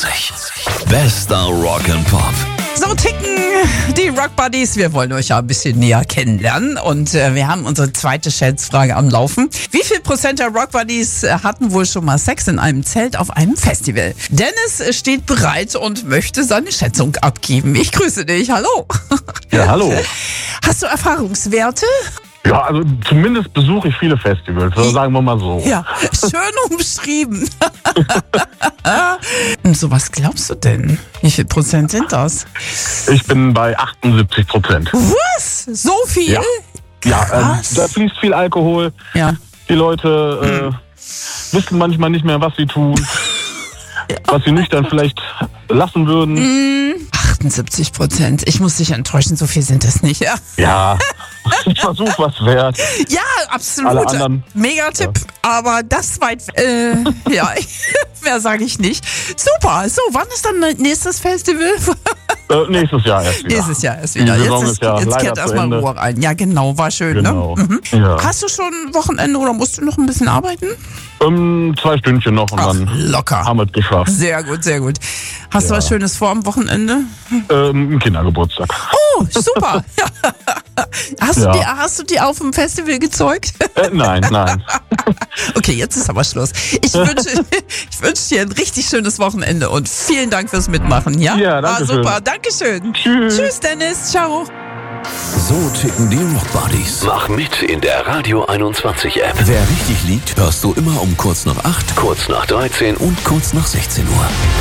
21. Bester Rock'n'Pop. So ticken die Rock Buddies. Wir wollen euch ja ein bisschen näher kennenlernen und wir haben unsere zweite Schätzfrage am Laufen. Wie viel Prozent der Rock Buddies hatten wohl schon mal Sex in einem Zelt auf einem Festival? Dennis steht bereit und möchte seine Schätzung abgeben. Ich grüße dich. Hallo. Ja, hallo. Hast du Erfahrungswerte? Ja, also zumindest besuche ich viele Festivals, so sagen wir mal so. Ja, schön umschrieben. Und so, was glaubst du denn? Wie viel Prozent sind das? Ich bin bei 78%. Was? So viel? Ja. Ja, Krass. da fließt viel Alkohol. Ja. Die Leute wissen manchmal nicht mehr, was sie tun. Was sie nüchtern vielleicht lassen würden. 78%. Ich muss dich enttäuschen, so viel sind es nicht. Ja, Ja, Versuch was wert. ja, absolut. Alle anderen. Mega-Tipp. Aber das weit. Ja, mehr sage ich nicht. Super. So, wann ist dann nächstes Festival? Nächstes Jahr erst wieder. Nächstes Jahr erst wieder. Die Saison ist ja jetzt leider kehrt zu erstmal Ende. Ruhe rein. Ja, genau, war schön, Genau. ne? Mhm. Ja. Hast du schon Wochenende oder musst du noch ein bisschen arbeiten? 2 Stündchen noch und dann Locker. haben wir es geschafft. Sehr gut, sehr gut. Hast du was Schönes vor am Wochenende? Ein Kindergeburtstag. Oh, super. Hast du die auf dem Festival gezeugt? Nein. Okay, jetzt ist aber Schluss. Ich wünsche dir ein richtig schönes Wochenende und vielen Dank fürs Mitmachen, ja? Ja, danke War super, schön. Dankeschön. Tschüss. Tschüss, Dennis. Ciao. So ticken die Rock Buddies. Mach mit in der Radio 21 App. Wer richtig liegt, hörst du immer um kurz nach 8, Kurz nach 13 und kurz nach 16 Uhr.